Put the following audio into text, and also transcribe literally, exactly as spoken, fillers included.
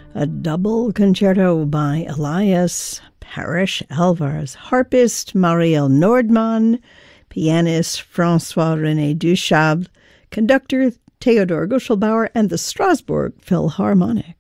a double concerto by Elias Parrish Alvarez, harpist Marielle Nordmann, pianist François-René Duchable, conductor Theodor Guschelbauer, and the Strasbourg Philharmonic.